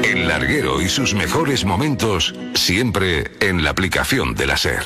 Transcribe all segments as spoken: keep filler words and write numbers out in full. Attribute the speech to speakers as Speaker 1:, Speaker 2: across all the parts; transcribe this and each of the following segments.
Speaker 1: El larguero y sus mejores momentos siempre en la aplicación de la SER.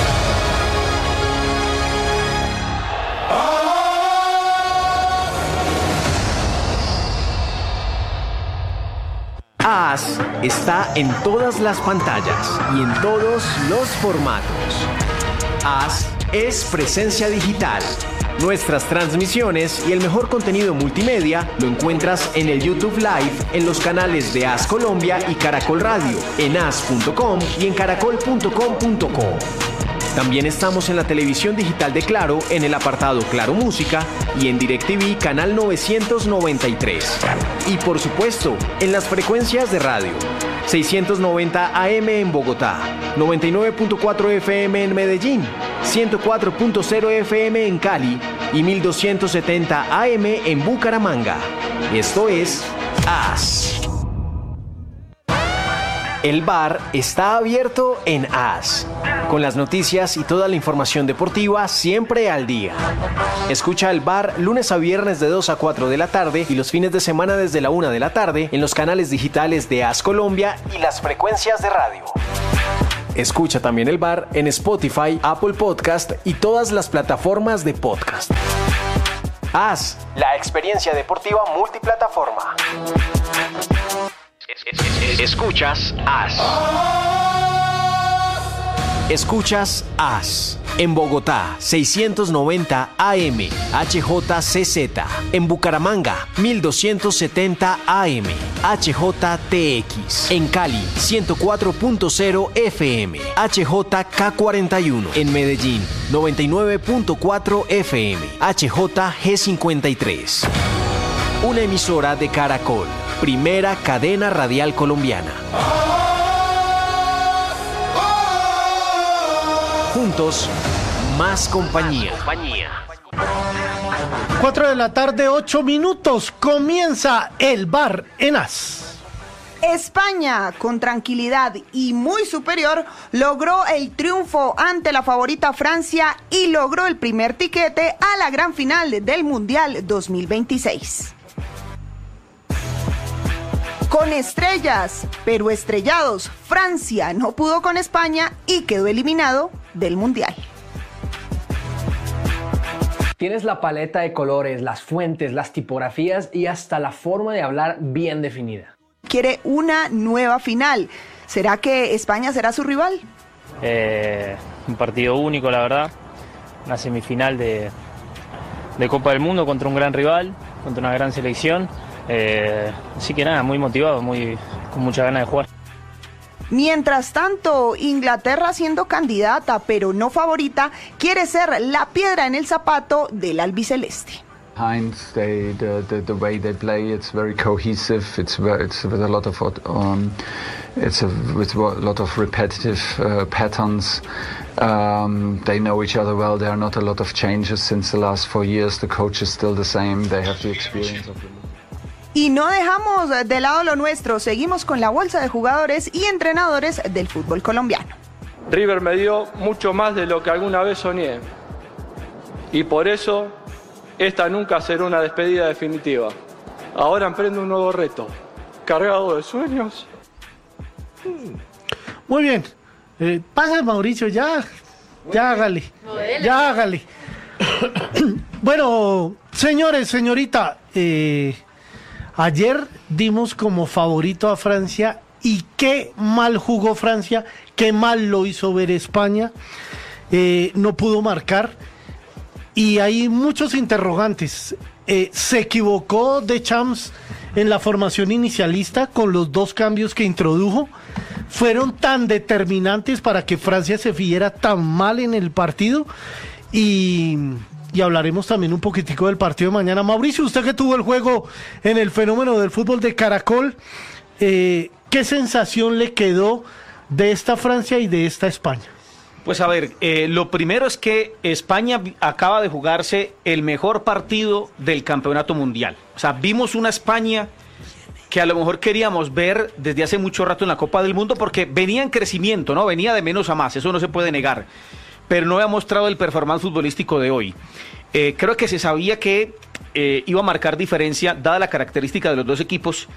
Speaker 2: As está en todas las pantallas y en todos los formatos. As es presencia digital. Nuestras transmisiones y el mejor contenido multimedia lo encuentras en el YouTube Live, en los canales de As Colombia y Caracol Radio, en as punto com y en caracol punto com punto co. También estamos en la televisión digital de Claro, en el apartado Claro Música y en DirecTV canal novecientos noventa y tres. Y por supuesto, en las frecuencias de radio. seiscientos noventa A M en Bogotá, noventa y nueve punto cuatro F M en Medellín, ciento cuatro punto cero F M en Cali y mil doscientos setenta A M en Bucaramanga. Esto es As. El bar está abierto en As, con las noticias y toda la información deportiva siempre al día. Escucha el bar lunes a viernes de dos a cuatro de la tarde y los fines de semana desde la una de la tarde en los canales digitales de As Colombia y las frecuencias de radio. Escucha también el bar en Spotify, Apple Podcast y todas las plataformas de podcast. As, la experiencia deportiva multiplataforma. Escuchas As. Escuchas As. En Bogotá, seiscientos noventa A M, H J C Z. En Bucaramanga, mil doscientos setenta A M, H J T X. En Cali, ciento cuatro punto cero F M, H J K cuarenta y uno. En Medellín, noventa y nueve punto cuatro F M, H J G cincuenta y tres. Una emisora de Caracol, primera cadena radial colombiana. Juntos, más compañía.
Speaker 3: Cuatro de la tarde, ocho minutos. Comienza el bar en As.
Speaker 4: España, con tranquilidad y muy superior, logró el triunfo ante la favorita Francia y logró el primer tiquete a la gran final del Mundial dos mil veintiséis. Con estrellas, pero estrellados, Francia no pudo con España y quedó eliminado del Mundial.
Speaker 5: Tienes la paleta de colores, las fuentes, las tipografías y hasta la forma de hablar bien definida.
Speaker 4: Quiere una nueva final. ¿Será que España será su rival?
Speaker 6: Eh, un partido único, la verdad. Una semifinal de, de Copa del Mundo contra un gran rival, contra una gran selección. Eh, así que nada, muy motivado, muy, con mucha ganas de jugar.
Speaker 4: Mientras tanto, Inglaterra, siendo candidata pero no favorita, quiere ser la piedra en el zapato del albiceleste.
Speaker 7: Heinz, they, the, the the way they play, it's very cohesive. It's very, it's with a lot of um, it's a, with a lot of repetitive uh, patterns. Um, they know each other well. There are not a lot of changes since the last four years. The coach is still the same. They have the experience of the
Speaker 4: Y no dejamos de lado lo nuestro, seguimos con la bolsa de jugadores y entrenadores del fútbol colombiano.
Speaker 8: River me dio mucho más de lo que alguna vez soñé. Y por eso, esta nunca será una despedida definitiva. Ahora emprendo un nuevo reto, cargado de sueños.
Speaker 3: Muy bien. Eh, pasa, Mauricio, ya. Ya hágale. Ya hágale. Bueno, señores, señorita, eh... ayer dimos como favorito a Francia y qué mal jugó Francia, qué mal lo hizo ver España, eh, no pudo marcar y hay muchos interrogantes. Eh, ¿Se equivocó Deschamps en la formación inicialista con los dos cambios que introdujo? ¿Fueron tan determinantes para que Francia se viera tan mal en el partido? Y... Y hablaremos también un poquitico del partido de mañana. Mauricio, usted que tuvo el juego en el Fenómeno del Fútbol de Caracol, eh, ¿qué sensación le quedó de esta Francia y de esta España?
Speaker 9: Pues a ver, eh, lo primero es que España acaba de jugarse el mejor partido del campeonato mundial. O sea, vimos una España que a lo mejor queríamos ver desde hace mucho rato en la Copa del Mundo porque venía en crecimiento, ¿no? Venía de menos a más, eso no se puede negar. Pero no había mostrado el performance futbolístico de hoy. Eh, creo que se sabía que eh, iba a marcar diferencia, dada la característica de los dos equipos,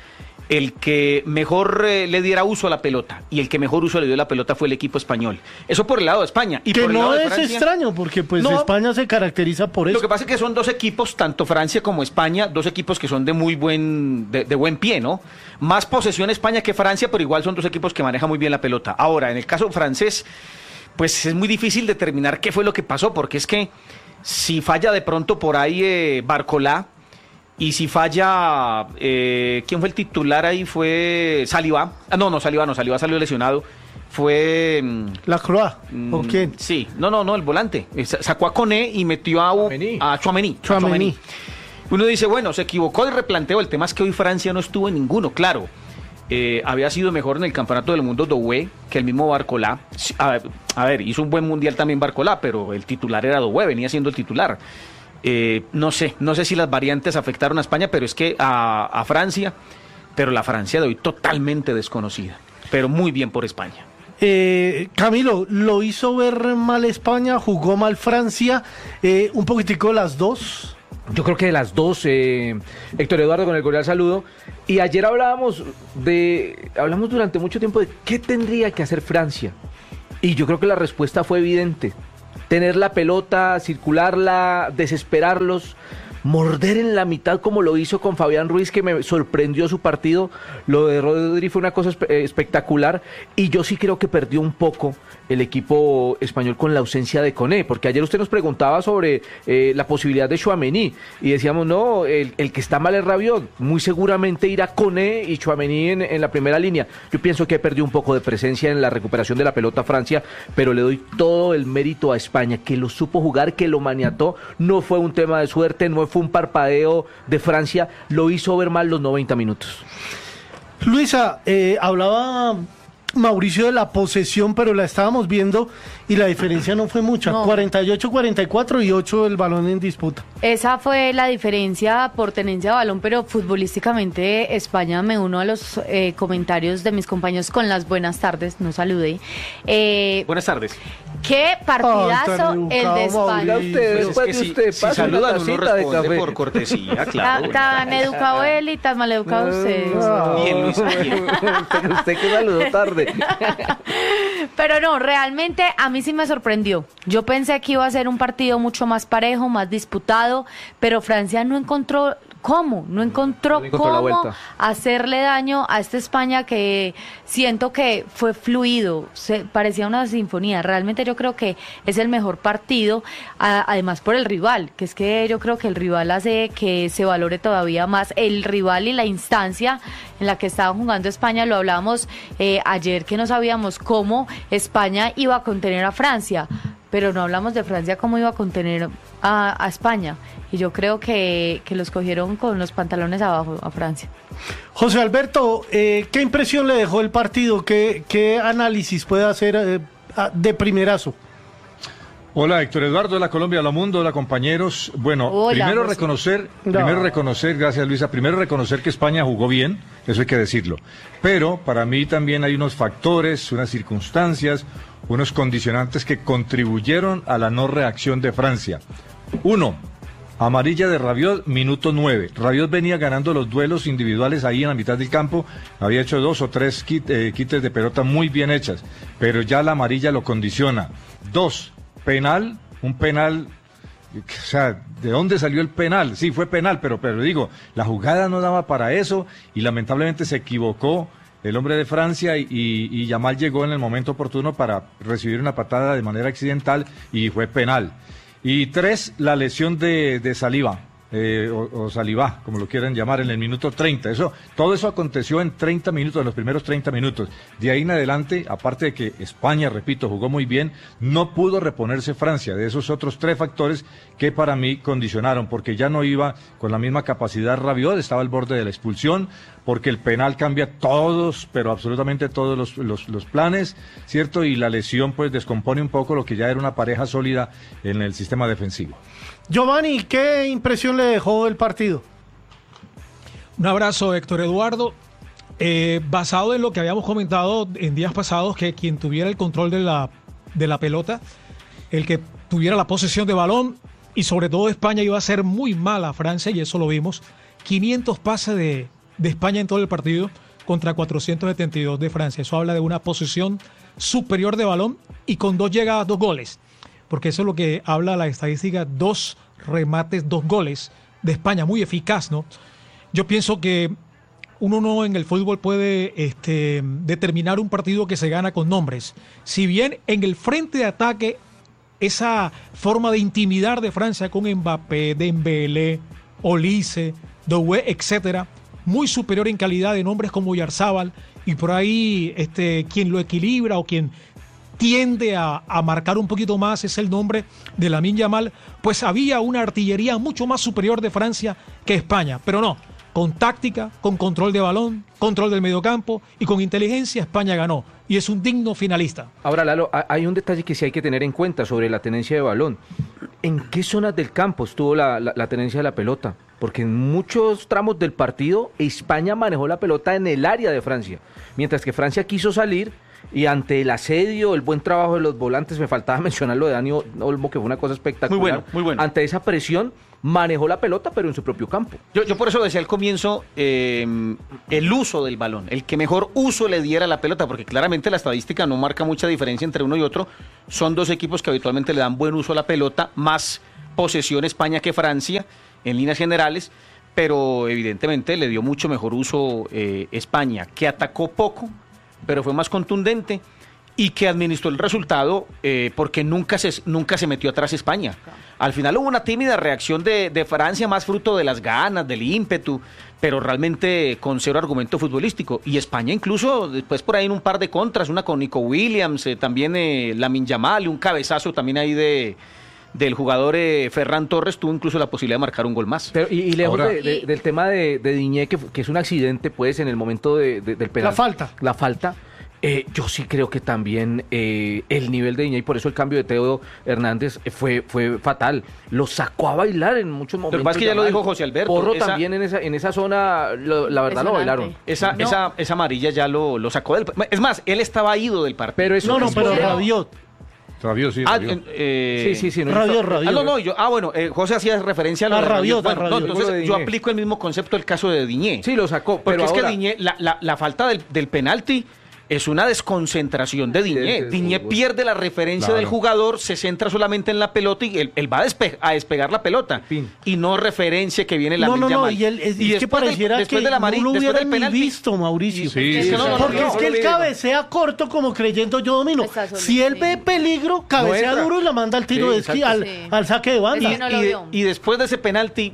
Speaker 9: el que mejor eh, le diera uso a la pelota, y el que mejor uso le dio a la pelota fue el equipo español. Eso por el lado de España. Y
Speaker 3: que
Speaker 9: por el
Speaker 3: no
Speaker 9: lado de
Speaker 3: es
Speaker 9: Francia,
Speaker 3: extraño, porque pues
Speaker 9: no,
Speaker 3: España se caracteriza por eso.
Speaker 9: Lo que pasa es que son dos equipos, tanto Francia como España, dos equipos que son de muy buen, de, de buen pie, ¿no? Más posesión España que Francia, pero igual son dos equipos que manejan muy bien la pelota. Ahora, en el caso francés, pues es muy difícil determinar qué fue lo que pasó, porque es que si falla de pronto por ahí eh, Barcolá, y si falla, eh, ¿quién fue el titular ahí? Fue Saliba. Ah, no, no, Saliba no, Saliba salió lesionado. Fue...
Speaker 3: ¿La Croix? ¿O
Speaker 9: mm,
Speaker 3: quién?
Speaker 9: Sí, no, no, no, el volante. Sacó a Koné y metió a, a Tchouaméni.
Speaker 3: Tchouaméni.
Speaker 9: Uno dice, bueno, se equivocó y replanteó. El tema es que hoy Francia no estuvo en ninguno, claro. Eh, había sido mejor en el Campeonato del Mundo Doué que el mismo Barcolá. A, a ver, hizo un buen mundial también Barcolá, pero el titular era Doué, venía siendo el titular. Eh, no sé, no sé si las variantes afectaron a España, pero es que a, a Francia, pero la Francia de hoy totalmente desconocida, pero muy bien por España.
Speaker 3: Eh, Camilo, ¿lo hizo ver mal España? ¿Jugó mal Francia? Eh, un poquitico las dos.
Speaker 10: Yo creo que de las dos, eh, Héctor Eduardo, con el cordial saludo. Y ayer hablábamos de, hablamos durante mucho tiempo de qué tendría que hacer Francia. Y yo creo que la respuesta fue evidente. Tener la pelota, circularla, desesperarlos, morder en la mitad como lo hizo con Fabián Ruiz, que me sorprendió su partido. Lo de Rodri fue una cosa espe- espectacular, y yo sí creo que perdió un poco el equipo español con la ausencia de Koné, porque ayer usted nos preguntaba sobre eh, la posibilidad de Tchouaméni, y decíamos, no, el, el que está mal es Rabiot, muy seguramente irá Koné y Tchouaméni en, en la primera línea. Yo pienso que perdió un poco de presencia en la recuperación de la pelota a Francia, pero le doy todo el mérito a España, que lo supo jugar, que lo maniató, no fue un tema de suerte, no fue un parpadeo de Francia, lo hizo ver mal los noventa minutos.
Speaker 3: Luisa, eh, hablaba Mauricio de la posesión, pero la estábamos viendo y la diferencia no fue mucha,
Speaker 11: No.
Speaker 3: cuarenta y ocho cuarenta y cuatro y ocho el balón en disputa.
Speaker 11: Esa fue la diferencia por tenencia de balón, pero futbolísticamente España, me uno a los eh, comentarios de mis compañeros con las buenas tardes, no saludé. Eh,
Speaker 9: Buenas tardes.
Speaker 11: Qué partidazo
Speaker 3: Ay, tan
Speaker 11: el de
Speaker 3: educado,
Speaker 11: España.
Speaker 3: Mauricio.
Speaker 10: Usted,
Speaker 9: Pues
Speaker 10: después
Speaker 9: es
Speaker 10: de
Speaker 9: que
Speaker 10: usted,
Speaker 9: si,
Speaker 10: pase
Speaker 9: si
Speaker 10: una
Speaker 9: saludan uno
Speaker 10: tacita de
Speaker 9: responde
Speaker 10: café.
Speaker 9: por cortesía,
Speaker 11: Ta-
Speaker 9: claro.
Speaker 11: Tan educado él y tan mal educado usted.
Speaker 9: Bien, Luis, bien.
Speaker 10: usted, usted que saludó tarde.
Speaker 11: Pero no, realmente a mí sí me sorprendió. Yo pensé que iba a ser un partido mucho más parejo, más disputado, pero Francia no encontró cómo, no encontró,
Speaker 10: No encontró la
Speaker 11: cómo
Speaker 10: vuelta.
Speaker 11: hacerle daño a esta España que siento que fue fluido, se, parecía una sinfonía. Realmente yo creo que es el mejor partido, a- además por el rival, que es que yo creo que el rival hace que se valore todavía más el rival y la instancia en la que estaba jugando España. Lo hablábamos eh, ayer, que no sabíamos cómo España iba a contener a Francia, pero no hablamos de Francia cómo iba a contener a, a España, y yo creo que, que los cogieron con los pantalones abajo a Francia.
Speaker 3: José Alberto, eh, ¿qué impresión le dejó el partido? ¿Qué, qué análisis puede hacer eh, a- de primerazo?
Speaker 12: Hola, Héctor Eduardo, hola Colombia, hola mundo, hola compañeros. Bueno,
Speaker 11: Hola,
Speaker 12: primero
Speaker 11: José.
Speaker 12: reconocer,
Speaker 3: No.
Speaker 12: primero reconocer, gracias Luisa, primero reconocer que España jugó bien, eso hay que decirlo. Pero para mí también hay unos factores, unas circunstancias, unos condicionantes que contribuyeron a la no reacción de Francia. Uno, amarilla de Rabiot, minuto nueve. Rabiot venía ganando los duelos individuales ahí en la mitad del campo, había hecho dos o tres kit, eh, quites de pelota muy bien hechas, pero ya la amarilla lo condiciona. Dos, penal, un penal, o sea, ¿de dónde salió el penal? Sí, fue penal, pero, pero digo, la jugada no daba para eso y lamentablemente se equivocó el hombre de Francia y, y, y Yamal llegó en el momento oportuno para recibir una patada de manera accidental y fue penal. Y tres, la lesión de, de Saliba, eh, o, o Saliba, como lo quieran llamar, en el minuto treinta. Eso, todo eso aconteció en treinta minutos, en los primeros treinta minutos. De ahí en adelante, aparte de que España, repito, jugó muy bien, no pudo reponerse Francia de esos otros tres factores que para mí condicionaron, porque ya no iba con la misma capacidad Rabiot, estaba al borde de la expulsión, porque el penal cambia todos, pero absolutamente todos los, los, los planes, ¿cierto? Y la lesión pues descompone un poco lo que ya era una pareja sólida en el sistema defensivo.
Speaker 3: Giovanni, ¿qué impresión le dejó el partido?
Speaker 13: Un abrazo, Héctor Eduardo. Eh, basado en lo que habíamos comentado en días pasados, que quien tuviera el control de la, de la pelota, el que tuviera la posesión de balón, y sobre todo España iba a ser muy mala a Francia, y eso lo vimos. quinientos pases de, de España en todo el partido. contra cuatrocientos setenta y dos de Francia. Eso habla de una posesión superior de balón y con dos llegadas, dos goles. Porque eso es lo que habla la estadística, dos remates, dos goles de España, muy eficaz, ¿no? Yo pienso que uno no en el fútbol puede este, determinar un partido que se gana con nombres. Si bien en el frente de ataque, esa forma de intimidar de Francia con Mbappé, Dembélé, Olise, Doué, etcétera, muy superior en calidad de nombres como Yarzábal, y por ahí este, quien lo equilibra o quien tiende a, a marcar un poquito más es el nombre de Lamine Yamal, pues había una artillería mucho más superior de Francia que España, pero no, con táctica, con control de balón, control del mediocampo y con inteligencia España ganó y es un digno finalista.
Speaker 10: Ahora, Lalo, hay un detalle que sí hay que tener en cuenta sobre la tenencia de balón. ¿En qué zonas del campo estuvo la, la, la tenencia de la pelota? Porque en muchos tramos del partido España manejó la pelota en el área de Francia, mientras que Francia quiso salir. Y ante el asedio, el buen trabajo de los volantes, me faltaba mencionar lo de Dani Olmo, que fue una cosa espectacular.
Speaker 9: Muy bueno, muy bueno.
Speaker 10: Ante esa presión, manejó la pelota, pero en su propio campo.
Speaker 9: Yo, yo por eso decía al comienzo, eh, el uso del balón, el que mejor uso le diera a la pelota, porque claramente la estadística no marca mucha diferencia entre uno y otro. Son dos equipos que habitualmente le dan buen uso a la pelota, más posesión España que Francia, en líneas generales, pero evidentemente le dio mucho mejor uso eh, España, que atacó poco, pero fue más contundente y que administró el resultado eh, porque nunca se, nunca se metió atrás España. Al final hubo una tímida reacción de, de Francia, más fruto de las ganas, del ímpetu, pero realmente con cero argumento futbolístico. Y España incluso después por ahí en un par de contras, una con Nico Williams, eh, también eh, Lamine Yamal, un cabezazo también ahí de... del jugador eh, Ferran Torres, tuvo incluso la posibilidad de marcar un gol más.
Speaker 10: Pero, y, y lejos de, de, del tema de, de Diñé, que, que es un accidente, pues, en el momento de, de, del penal.
Speaker 3: La falta.
Speaker 10: La falta. Eh, yo sí creo que también eh, el nivel de Diñé, y por eso el cambio de Teo Hernández fue, fue fatal. Lo sacó a bailar en muchos momentos.
Speaker 9: Lo que pasa es que ya lo dijo José Alberto.
Speaker 10: Porro
Speaker 9: esa,
Speaker 10: también en esa, en esa zona, lo, la verdad, lo bailaron.
Speaker 9: Esa, no. esa, esa amarilla ya lo, lo sacó del... Es más, él estaba ido del partido.
Speaker 10: Pero eso
Speaker 3: no, no, pero
Speaker 10: bueno.
Speaker 3: Rabiot.
Speaker 12: Rabiot, sí,
Speaker 9: ah,
Speaker 12: Rabiot.
Speaker 9: Eh,
Speaker 10: sí, sí, sí.
Speaker 3: No Rabiot, Rabiot.
Speaker 9: Ah, no, no, yo, ah, bueno, eh, José hacía referencia a lo
Speaker 3: a
Speaker 9: de
Speaker 3: Rabiot.
Speaker 9: Bueno,
Speaker 3: Rabiot.
Speaker 9: No, entonces yo aplico el mismo concepto del caso de Diñé.
Speaker 10: Sí, lo sacó.
Speaker 9: Porque
Speaker 10: pero
Speaker 9: es
Speaker 10: ahora...
Speaker 9: que Diñé, la, la, la falta del, del penalti es una desconcentración de Diñé. Sí, Diñé pierde la referencia claro. del jugador, se centra solamente en la pelota y él, él va a, despe a despegar la pelota. Fin. Y no referencia que viene la
Speaker 3: No, no, no,
Speaker 9: Yamal.
Speaker 3: y, él, es,
Speaker 9: y
Speaker 3: es que pareciera
Speaker 9: del,
Speaker 3: que
Speaker 9: de la
Speaker 3: no lo hubiera ni
Speaker 9: penalti,
Speaker 3: visto, Mauricio.
Speaker 12: Sí,
Speaker 3: es
Speaker 12: sí,
Speaker 3: que no, no,
Speaker 12: porque
Speaker 3: no, es que
Speaker 12: no,
Speaker 3: él cabecea corto como creyendo yo domino. Si él ve peligro, cabecea no duro y la manda al tiro sí, de esquí, al, sí. al saque de banda.
Speaker 9: Y, no y, de, y después de ese penalti...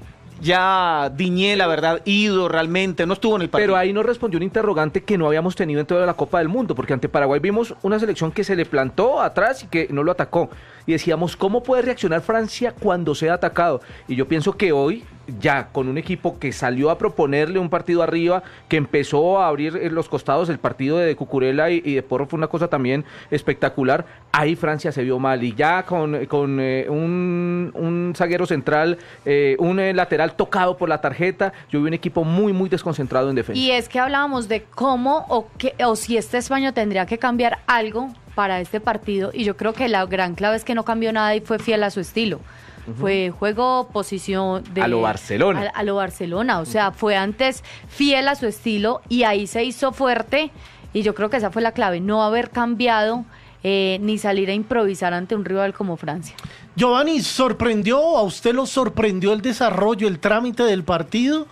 Speaker 9: Ya Diñé, la verdad, ido realmente, no estuvo en el partido.
Speaker 10: Pero ahí nos respondió un interrogante que no habíamos tenido en toda la Copa del Mundo, porque ante Paraguay vimos una selección que se le plantó atrás y que no lo atacó. Y decíamos, ¿cómo puede reaccionar Francia cuando sea atacado? Y yo pienso que hoy, ya con un equipo que salió a proponerle un partido arriba, que empezó a abrir los costados, el partido de Cucurella y, y de Porro fue una cosa también espectacular, ahí Francia se vio mal. Y ya con, con eh, un, un zaguero central, eh, un eh, lateral tocado por la tarjeta, yo vi un equipo muy, muy desconcentrado en defensa.
Speaker 11: Y es que hablábamos de cómo o, que, o si este España tendría que cambiar algo para este partido, y yo creo que la gran clave es que no cambió nada y fue fiel a su estilo. Uh-huh. Fue juego, posición de...
Speaker 10: A lo Barcelona.
Speaker 11: A, a lo Barcelona, o sea, fue antes fiel a su estilo y ahí se hizo fuerte, y yo creo que esa fue la clave, no haber cambiado eh, ni salir a improvisar ante un rival como Francia.
Speaker 3: Giovanni, ¿sorprendió, a usted lo sorprendió el desarrollo, el trámite del partido?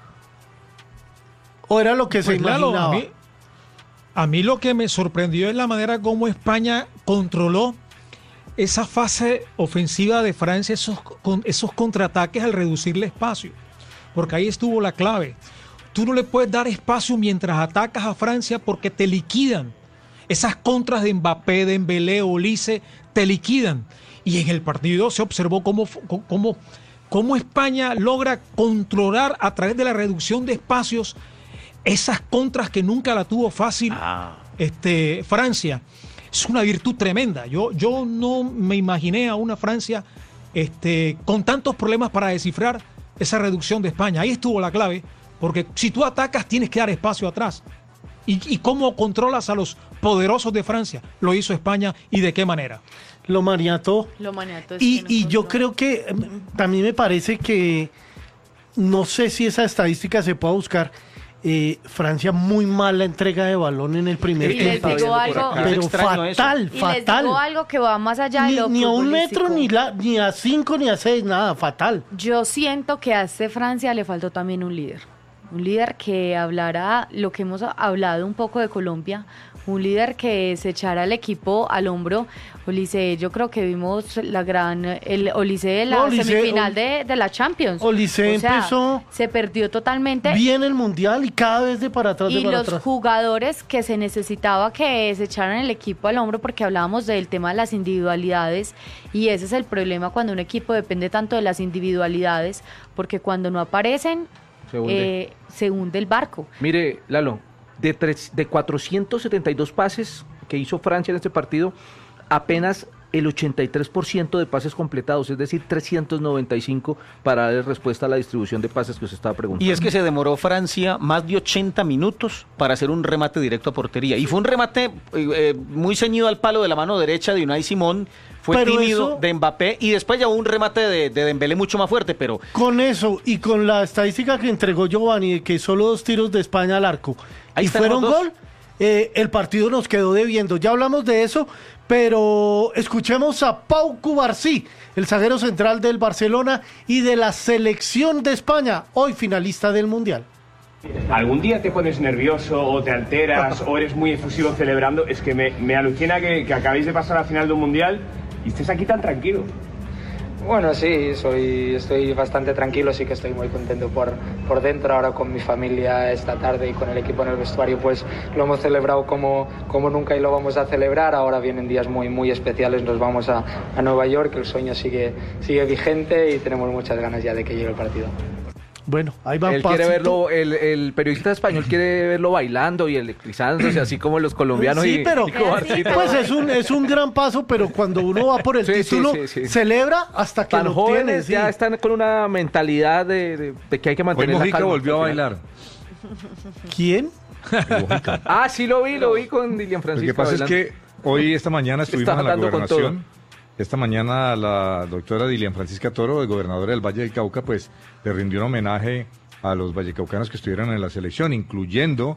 Speaker 3: ¿O era lo que pues se
Speaker 13: claro,
Speaker 3: imaginaba?
Speaker 13: A mí, a mí lo que me sorprendió es la manera como España controló esa fase ofensiva de Francia, esos, con, esos contraataques al reducirle espacio, porque ahí estuvo la clave. Tú no le puedes dar espacio mientras atacas a Francia porque te liquidan. Esas contras de Mbappé, de Dembélé, Olise, te liquidan. Y en el partido se observó cómo, cómo, cómo España logra controlar a través de la reducción de espacios esas contras que nunca la tuvo fácil ah. este, Francia. Es una virtud tremenda. Yo, yo no me imaginé a una Francia este, con tantos problemas para descifrar esa reducción de España. Ahí estuvo la clave, porque si tú atacas tienes que dar espacio atrás. ¿Y, y cómo controlas a los poderosos de Francia? Lo hizo España, y de qué manera.
Speaker 3: Lo maniató.
Speaker 11: Lo maniató.
Speaker 3: Y, no y yo creo que también me parece que, no sé si esa estadística se puede buscar, Eh, Francia muy mala entrega de balón en el primer
Speaker 11: y les
Speaker 3: tiempo.
Speaker 11: digo algo,
Speaker 3: Pero fatal,
Speaker 11: y
Speaker 3: fatal.
Speaker 11: les digo algo que va más allá de
Speaker 3: Ni,
Speaker 11: lo
Speaker 3: ni a un
Speaker 11: futbolístico.
Speaker 3: metro, ni, la, ni a cinco, ni a seis, nada, fatal.
Speaker 11: Yo siento que a este Francia le faltó también un líder. Un líder que hablara lo que hemos hablado un poco de Colombia, un líder que se echara al equipo al hombro. Olise, yo creo que vimos la gran, el Olise de la
Speaker 3: No, Olise,
Speaker 11: semifinal
Speaker 3: Ol-
Speaker 11: de, de la Champions.
Speaker 3: Olise
Speaker 11: O sea,
Speaker 3: empezó
Speaker 11: se perdió totalmente.
Speaker 3: bien el Mundial y cada vez de para atrás, de
Speaker 11: Y
Speaker 3: para
Speaker 11: los
Speaker 3: atrás.
Speaker 11: jugadores que se necesitaba que se echaran el equipo al hombro, porque hablábamos del tema de las individualidades, y ese es el problema cuando un equipo depende tanto de las individualidades, porque cuando no aparecen,
Speaker 10: Se hunde.
Speaker 11: eh, se hunde el barco.
Speaker 10: Mire, Lalo, de, tres, de cuatrocientos setenta y dos pases que hizo Francia en este partido, apenas el ochenta y tres por ciento de pases completados, es decir, trescientos noventa y cinco para darle respuesta a la distribución de pases que usted estaba preguntando.
Speaker 9: Y es que se demoró Francia más de ochenta minutos para hacer un remate directo a portería. Y fue un remate eh, eh, muy ceñido al palo de la mano derecha de Unai Simón. Fue
Speaker 3: Pero
Speaker 9: tímido
Speaker 3: eso-
Speaker 9: de Mbappé y después ya hubo un remate de, de Dembélé mucho más fuerte, pero
Speaker 3: Con eso y con la estadística que entregó Giovanni de que solo dos tiros de España al arco
Speaker 9: Ahí
Speaker 3: y
Speaker 9: están
Speaker 3: fueron
Speaker 9: los dos.
Speaker 3: gol, eh, el partido nos quedó debiendo. Ya hablamos de eso, pero escuchemos a Pau Cubarsí, el zaguero central del Barcelona y de la selección de España, hoy finalista del Mundial.
Speaker 14: ¿Algún día te pones nervioso o te alteras o eres muy efusivo celebrando? Es que me, me alucina que, que acabéis de pasar a la final de un mundial y estés aquí tan tranquilo.
Speaker 15: Bueno, sí, soy, estoy bastante tranquilo, sí que estoy muy contento por, por dentro. Ahora con mi familia esta tarde y con el equipo en el vestuario, pues lo hemos celebrado como, como nunca y lo vamos a celebrar. Ahora vienen días muy, muy especiales, nos vamos a, a Nueva York, el sueño sigue, sigue vigente y tenemos muchas ganas ya de que llegue el partido.
Speaker 3: Bueno, ahí va
Speaker 10: Él
Speaker 3: pasito.
Speaker 10: quiere verlo, el, el periodista español quiere verlo bailando y electrizándose, así como los colombianos.
Speaker 3: Sí,
Speaker 10: y,
Speaker 3: pero
Speaker 10: y Cubarsí.
Speaker 3: pues es un es un gran paso, pero cuando uno va por el
Speaker 10: Sí, sí,
Speaker 3: título
Speaker 10: sí, sí.
Speaker 3: celebra hasta que
Speaker 10: Tan
Speaker 3: lo
Speaker 10: jóvenes
Speaker 3: tiene. sí.
Speaker 10: ya están con una mentalidad de, de- de que hay que
Speaker 12: Hoy
Speaker 10: mantener la
Speaker 12: Mojica
Speaker 10: calma.
Speaker 12: volvió a bailar.
Speaker 3: ¿Quién?
Speaker 10: Ah, sí lo vi, lo vi con Dilian
Speaker 12: Lo
Speaker 10: Francisco.
Speaker 12: que pasa es
Speaker 10: bailando.
Speaker 12: que hoy, esta mañana, estuvimos
Speaker 10: Está
Speaker 12: en la
Speaker 10: dando con
Speaker 12: gobernación. Esta mañana la doctora Dilian Francisca Toro, el gobernador del Valle del Cauca, pues le rindió un homenaje a los vallecaucanos que estuvieron en la selección, incluyendo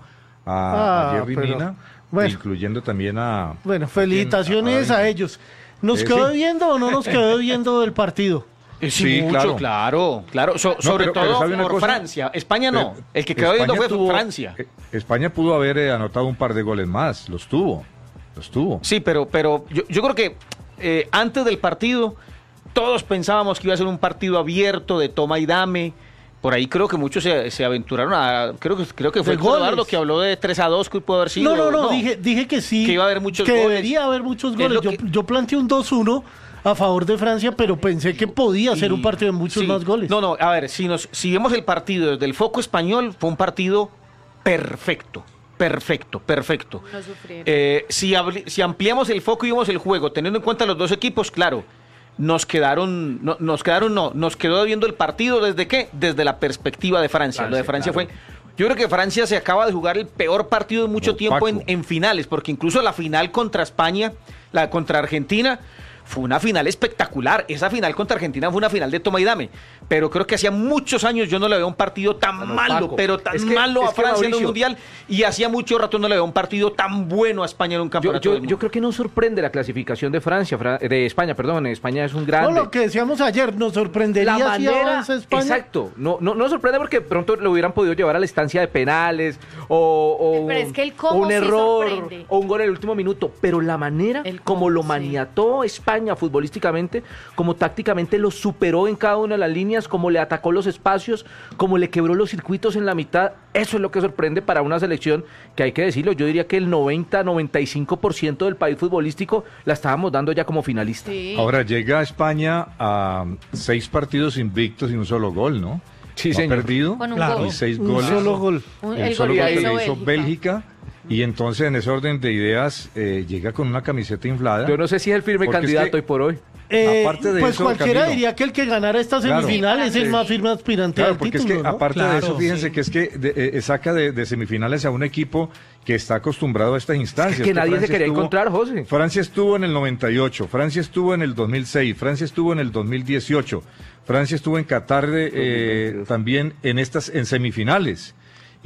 Speaker 12: a,
Speaker 3: Ah,
Speaker 12: a Jerry
Speaker 3: pero,
Speaker 12: Mina,
Speaker 3: bueno.
Speaker 12: incluyendo también a...
Speaker 3: Bueno, felicitaciones
Speaker 12: a-
Speaker 3: a ellos. ¿Nos
Speaker 12: Eh,
Speaker 3: quedó
Speaker 12: sí.
Speaker 3: viendo o no nos quedó viendo del partido?
Speaker 9: sí,
Speaker 12: Sí,
Speaker 9: mucho,
Speaker 12: claro.
Speaker 9: claro, claro. So-
Speaker 12: No,
Speaker 9: sobre
Speaker 12: pero- pero
Speaker 9: todo
Speaker 12: ¿sabe una
Speaker 9: por
Speaker 12: cosa?
Speaker 9: Francia. España no.
Speaker 12: Pero
Speaker 9: El que quedó viendo
Speaker 12: España
Speaker 9: fue
Speaker 12: tuvo-
Speaker 9: Francia.
Speaker 12: eh, España pudo haber eh, anotado un par de goles más, los tuvo, los tuvo.
Speaker 9: Sí, pero, pero yo, yo creo que eh, antes del partido todos pensábamos que iba a ser un partido abierto de toma y dame. Por ahí creo que muchos se, se aventuraron a... Creo que, creo que fue
Speaker 3: De
Speaker 9: el Eduardo
Speaker 3: goles.
Speaker 9: que habló de tres a dos que pudo haber sido.
Speaker 3: No, no, no, dije, dije que sí.
Speaker 9: Que iba a haber muchos
Speaker 3: que
Speaker 9: goles.
Speaker 3: debería haber muchos
Speaker 9: Es
Speaker 3: goles.
Speaker 9: lo
Speaker 3: Yo,
Speaker 9: que-
Speaker 3: yo planteé un dos uno a favor de Francia, pero pensé que podía ser un partido de muchos
Speaker 9: Sí.
Speaker 3: más goles.
Speaker 9: No, no, a ver, si, nos, si vemos el partido desde el foco español, fue un partido perfecto. Perfecto, perfecto.
Speaker 11: No sufrieron.
Speaker 9: Eh, si, habli- si ampliamos el foco y vemos el juego, teniendo en cuenta los dos equipos, claro, nos quedaron, no, nos quedaron, no, nos quedó viendo el partido desde qué, desde la perspectiva de Francia.
Speaker 10: Francia,
Speaker 9: Lo de Francia
Speaker 10: claro.
Speaker 9: fue, yo creo que Francia se acaba de jugar el peor partido en mucho tiempo en, en finales, porque incluso la final contra España, la contra Argentina, fue una final espectacular. Esa final contra Argentina fue una final de toma y dame. Pero creo que hacía muchos años yo no le veo un partido tan
Speaker 10: No,
Speaker 9: malo,
Speaker 10: Paco,
Speaker 9: pero tan
Speaker 10: es que-
Speaker 9: malo
Speaker 10: es
Speaker 9: a
Speaker 10: que,
Speaker 9: Francia en un
Speaker 10: Mauricio,
Speaker 9: mundial. Y hacía mucho rato no le veo un partido tan bueno a España en un
Speaker 10: Yo,
Speaker 9: campeonato
Speaker 10: yo,
Speaker 9: del mundo.
Speaker 10: yo creo que no sorprende la clasificación de Francia, Fra- de España, perdón. España es un
Speaker 3: No,
Speaker 10: grande.
Speaker 3: lo que decíamos ayer, nos sorprendería
Speaker 10: la
Speaker 3: si
Speaker 10: manera,
Speaker 3: avanza España.
Speaker 10: exacto, no, no, no sorprende porque pronto lo hubieran podido llevar a la estancia de penales o, o
Speaker 11: Pero es que el
Speaker 10: o
Speaker 11: cómo
Speaker 10: un
Speaker 11: sí
Speaker 10: error
Speaker 11: sorprende.
Speaker 10: o un gol en el último minuto, pero la manera
Speaker 11: El
Speaker 10: como
Speaker 11: cómo,
Speaker 10: lo
Speaker 11: sí.
Speaker 10: maniató España futbolísticamente, como tácticamente lo superó en cada una de las líneas, como le atacó los espacios, como le quebró los circuitos en la mitad, eso es lo que sorprende para una selección que hay que decirlo, yo diría que el noventa, noventa y cinco por ciento del país futbolístico la estábamos dando ya como finalista.
Speaker 11: Sí.
Speaker 12: Ahora llega España a seis partidos invictos y un solo gol, ¿no?
Speaker 10: Sí,
Speaker 12: No ha
Speaker 10: señor.
Speaker 12: perdido
Speaker 11: Con un
Speaker 3: Claro.
Speaker 11: gol.
Speaker 12: y seis
Speaker 3: Un
Speaker 12: goles.
Speaker 3: solo gol.
Speaker 11: Un-
Speaker 12: El,
Speaker 11: el
Speaker 12: solo
Speaker 11: gol
Speaker 12: gol
Speaker 11: que
Speaker 12: que
Speaker 11: hizo
Speaker 12: le hizo
Speaker 11: Bélgica.
Speaker 12: Bélgica. Y entonces en ese orden de ideas eh, llega con una camiseta inflada.
Speaker 10: Yo no sé si es el firme
Speaker 12: Porque es
Speaker 10: candidato
Speaker 12: que-
Speaker 10: hoy por hoy.
Speaker 3: Eh,
Speaker 12: Aparte de
Speaker 3: pues
Speaker 12: eso,
Speaker 3: cualquiera
Speaker 12: Camilo.
Speaker 3: diría que el que ganara esta
Speaker 12: Claro.
Speaker 3: semifinal es el
Speaker 11: Sí.
Speaker 3: más firme aspirante
Speaker 12: Claro,
Speaker 3: al
Speaker 12: porque
Speaker 3: título,
Speaker 12: es que
Speaker 3: ¿no?
Speaker 12: aparte de
Speaker 13: Claro,
Speaker 12: eso, fíjense
Speaker 13: sí.
Speaker 12: que es que de- eh, saca de, de semifinales a un equipo que está acostumbrado a estas instancias.
Speaker 10: que nadie se
Speaker 12: Francia
Speaker 10: quería
Speaker 12: estuvo-
Speaker 10: encontrar, José.
Speaker 12: Francia estuvo en el noventa y ocho, Francia estuvo en el dos mil seis, Francia estuvo en el dos mil dieciocho, Francia estuvo en Qatar de, eh, también en estas en semifinales.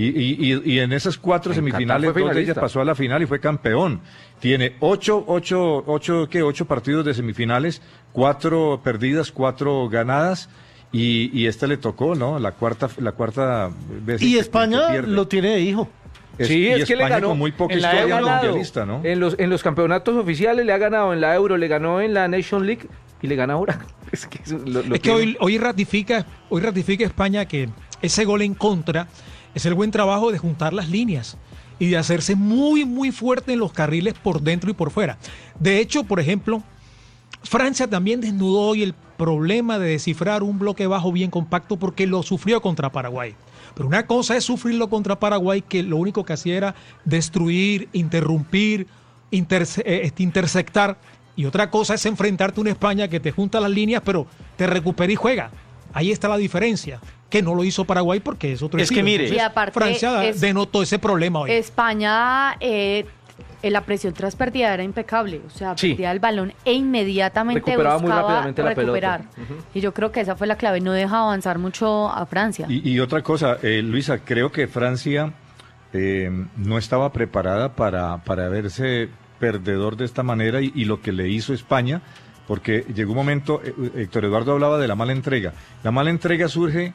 Speaker 12: Y, y, y, y en esas cuatro
Speaker 10: En
Speaker 12: semifinales,
Speaker 10: Qatar fue
Speaker 12: dos de ellas
Speaker 10: finalista.
Speaker 12: pasó a la final y fue campeón. Tiene ocho, ocho, ocho, ¿qué? Ocho partidos de semifinales, cuatro perdidas, cuatro ganadas. Y, y este le tocó, ¿no? La cuarta, la cuarta vez.
Speaker 3: Y
Speaker 12: que-
Speaker 3: España
Speaker 12: que pierde.
Speaker 3: lo tiene de hijo.
Speaker 12: Es-
Speaker 10: Sí,
Speaker 12: y
Speaker 10: es que le
Speaker 12: España
Speaker 10: ganó
Speaker 12: con muy poca
Speaker 10: en la
Speaker 12: historia
Speaker 10: Euro,
Speaker 12: mundialista, ¿no?
Speaker 10: En los, en los campeonatos oficiales le ha ganado en la Euro, le ganó en la Nation League y le gana ahora. Es que, eso lo- lo
Speaker 13: Es que
Speaker 10: tiene.
Speaker 13: hoy, hoy ratifica, hoy ratifica España que ese gol en contra es el buen trabajo de juntar las líneas y de hacerse muy, muy fuerte en los carriles por dentro y por fuera. De hecho, por ejemplo, Francia también desnudó hoy el problema de descifrar un bloque bajo bien compacto porque lo sufrió contra Paraguay. Pero una cosa es sufrirlo contra Paraguay, que lo único que hacía era destruir, interrumpir, interse- eh, este, intersectar. Y otra cosa es enfrentarte a una España que te junta las líneas, pero te recupera y juega. Ahí está la diferencia, que no lo hizo Paraguay porque es otro
Speaker 9: Es que
Speaker 13: estilo.
Speaker 9: mire,
Speaker 13: Entonces,
Speaker 11: Y aparte
Speaker 13: Francia
Speaker 11: es-
Speaker 13: denotó ese problema hoy.
Speaker 11: España, eh, eh, la presión tras pérdida era impecable. O sea,
Speaker 10: Sí.
Speaker 11: perdía el balón e inmediatamente
Speaker 10: Recuperaba muy
Speaker 11: buscaba
Speaker 10: rápidamente la
Speaker 11: recuperar.
Speaker 10: pelota. Ujú.
Speaker 11: Y yo creo que esa fue la clave, no deja avanzar mucho a Francia.
Speaker 12: Y, y otra cosa, eh, Luisa, creo que Francia eh, no estaba preparada para, para verse perdedor de esta manera y, y lo que le hizo España, porque llegó un momento, eh, Héctor Eduardo hablaba de la mala entrega. La mala entrega surge